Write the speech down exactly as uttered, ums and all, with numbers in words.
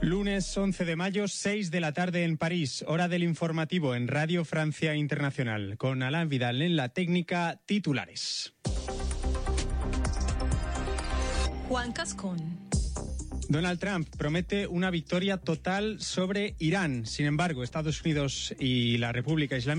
Lunes once de mayo, seis de la tarde en París, hora del informativo en Radio Francia Internacional. Con Alain Vidal en la técnica, titulares. Juan Cascón. Donald Trump promete una victoria total sobre Irán. Sin embargo, Estados Unidos y la República Islámica